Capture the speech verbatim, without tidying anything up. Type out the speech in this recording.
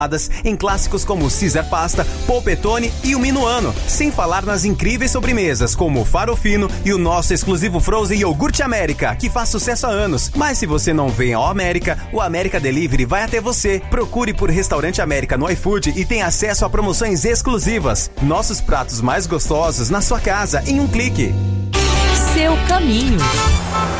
em clássicos como Caesar Pasta, Polpettone e o Minuano, sem falar nas incríveis sobremesas como o Farofino e o nosso exclusivo Frozen Iogurte América, que faz sucesso há anos. Mas se você não vem ao América, o América Delivery vai até você. Procure por Restaurante América no iFood e tenha acesso a promoções exclusivas. Nossos pratos mais gostosos na sua casa em um clique. Seu caminho.